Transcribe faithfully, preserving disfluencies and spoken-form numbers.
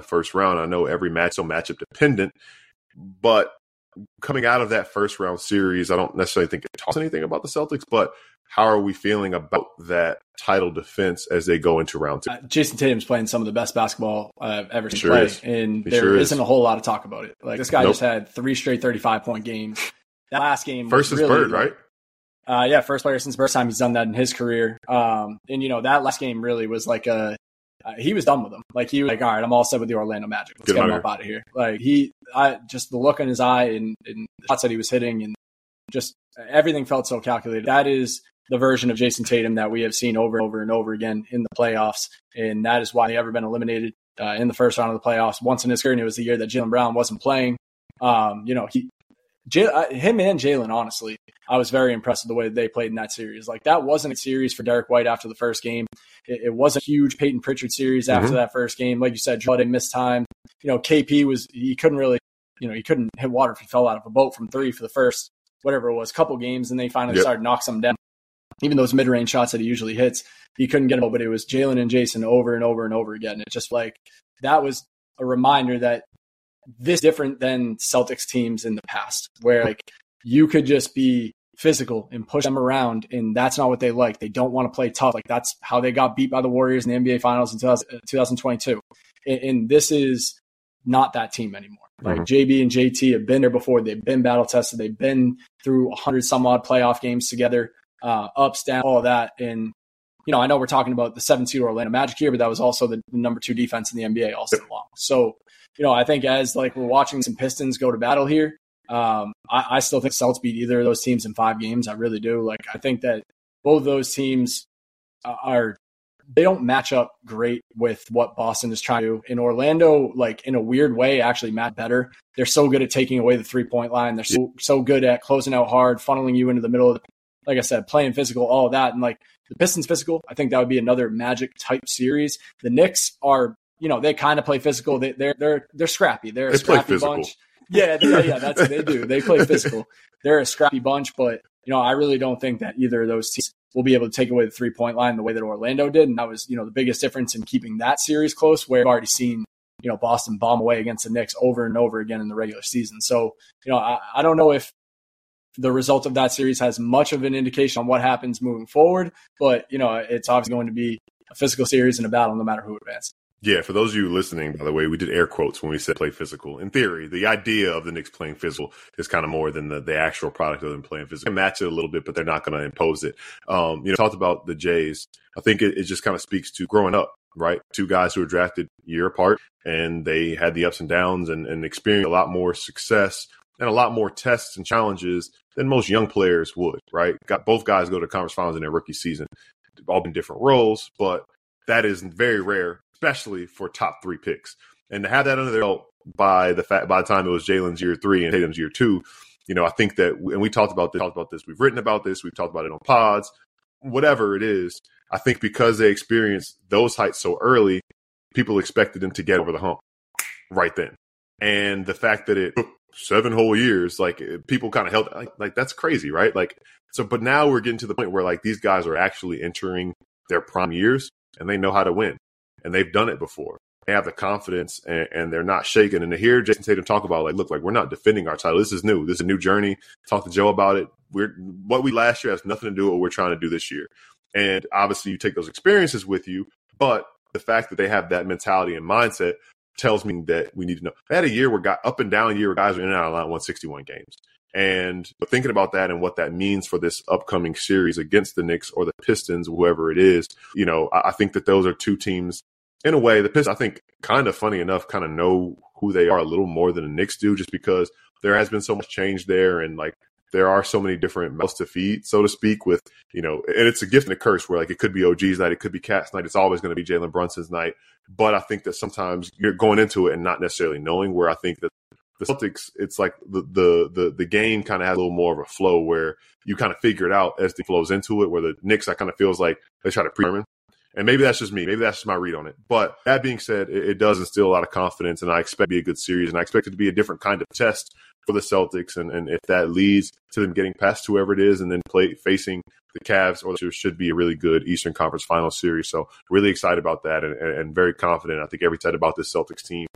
first round. I know every match is so matchup dependent, but coming out of that first round series, I don't necessarily think it talks anything about the Celtics, but how are we feeling about that title defense as they go into round two? Uh, Jason Tatum's playing some of the best basketball I've ever seen sure play, is. and he there sure isn't is. a whole lot of talk about it. Like this guy nope. just had three straight thirty-five point games. That last game first was is really, Bird, right? Uh, yeah, first player since first time he's done that in his career. Um, and you know that last game really was like a uh, he was done with them. Like he was like, all right, I'm all set with the Orlando Magic. Let's Get get him him out up out of here. Like he, I just the look in his eye and, and the shots that he was hitting and just everything felt so calculated. That is the version of Jason Tatum that we have seen over and over and over again in the playoffs. And that is why they ever been eliminated uh, in the first round of the playoffs. Once in his career, and it was the year that Jaylen Brown wasn't playing. Um, you know, he, J- uh, him and Jaylen, honestly, I was very impressed with the way that they played in that series. Like that wasn't a series for Derek White after the first game. It, it was a huge Peyton Pritchard series after mm-hmm. that first game. Like you said, Drew Holiday missed time. You know, K P was, he couldn't really, you know, he couldn't hit water if he fell out of a boat from three for the first, whatever it was, couple games. And they finally yep. started to knock some down. Even those mid-range shots that he usually hits, he couldn't get them, but it was Jaylen and Jason over and over and over again. It just like, that was a reminder that this is different than Celtics teams in the past, where like you could just be physical and push them around, and that's not what they like. They don't want to play tough. Like that's how they got beat by the Warriors in the N B A Finals in twenty twenty-two. And, and this is not that team anymore. Like mm-hmm. J B and J T have been there before. They've been battle tested. They've been through one hundred some odd playoff games together. Uh, ups, down, all of that. And, you know, I know we're talking about the seven seed Orlando Magic here, but that was also the, the number two defense in the N B A all season long. So, you know, I think as like we're watching some Pistons go to battle here, um, I, I still think Celtics beat either of those teams in five games. I really do. Like, I think that both of those teams are, they don't match up great with what Boston is trying to do. In Orlando, like in a weird way, actually match better. They're so good at taking away the three point line. They're so, so good at closing out hard, funneling you into the middle of the, like I said, playing physical, all of that. And like the Pistons physical, I think that would be another Magic type series. The Knicks are, you know, they kind of play physical. They, they're, they're, they're scrappy. They're a they scrappy bunch. Yeah. Yeah. Yeah. That's what they do. They play physical. They're a scrappy bunch, but you know, I really don't think that either of those teams will be able to take away the three point line the way that Orlando did. And that was, you know, the biggest difference in keeping that series close, where we've already seen, you know, Boston bomb away against the Knicks over and over again in the regular season. So, you know, I, I don't know if the result of that series has much of an indication on what happens moving forward, but you know, it's obviously going to be a physical series and a battle no matter who advances. Yeah, for those of you listening, by the way, we did air quotes when we said play physical. In theory, the idea of the Knicks playing physical is kind of more than the, the actual product of them playing physical. They match it a little bit, but they're not going to impose it. Um, you know, talked about the Jays. I think it, it just kind of speaks to growing up, right? Two guys who were drafted a year apart, and they had the ups and downs and, and experienced a lot more success and a lot more tests and challenges than most young players would, right? Got both guys go to conference finals in their rookie season. They've all been different roles, but that is very rare, especially for top three picks. And to have that under their belt by the fact by the time it was Jaylen's year three and Tatum's year two, you know, I think that, and we talked about this, talked about this, we've written about this, we've talked about it on pods, whatever it is. I think because they experienced those heights so early, people expected them to get over the hump right then. And the fact that it took seven whole years, like people kind of held like, like that's crazy, right? Like, so, but now we're getting to the point where like these guys are actually entering their prime years and they know how to win and they've done it before. They have the confidence and, and they're not shaken. And to hear Jason Tatum talk about like, look, like we're not defending our title. This is new. This is a new journey. Talk to Joe about it. We're what we last year has nothing to do with what we're trying to do this year. And obviously you take those experiences with you, but the fact that they have that mentality and mindset tells me that we need to know. They had a year where got up and down year where guys were in and out of line one sixty-one games. And thinking about that and what that means for this upcoming series against the Knicks or the Pistons, whoever it is, you know, I, I think that those are two teams in a way. The Pistons, I think, kind of funny enough, kind of know who they are a little more than the Knicks do, just because there has been so much change there. And like, there are so many different mouths to feed, so to speak, with, you know, and it's a gift and a curse where like it could be O G's night, it could be Cat's night. It's always going to be Jalen Brunson's night. But I think that sometimes you're going into it and not necessarily knowing, where I think that the Celtics, it's like the the the, the game kind of has a little more of a flow where you kind of figure it out as the flows into it, where the Knicks, I kind of feels like they try to predetermine. And maybe that's just me. Maybe that's just my read on it. But that being said, it, it does instill a lot of confidence, and I expect it to be a good series, and I expect it to be a different kind of test for the Celtics. And, and if that leads to them getting past whoever it is and then play facing the Cavs, or it should be a really good Eastern Conference Finals series. So really excited about that and, and very confident. I think every said about this Celtics team